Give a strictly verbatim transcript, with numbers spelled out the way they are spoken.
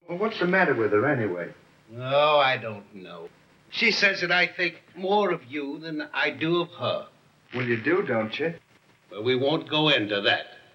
Well, what's the matter with her, anyway? Oh, I don't know. She says that I think more of you than I do of her. Well, you do, don't you? But we won't go into that.